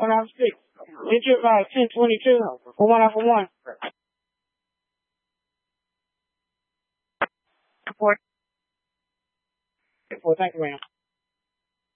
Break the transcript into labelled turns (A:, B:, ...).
A: 196. Digit about 1022 for 1 Alpha 1. Report. Thank you, ma'am.